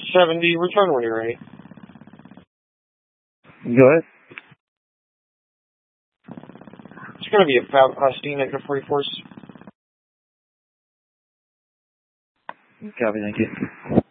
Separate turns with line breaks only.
70, return when you're ready.
Go ahead.
It's going to be about steam negative 44s.
Copy, thank you.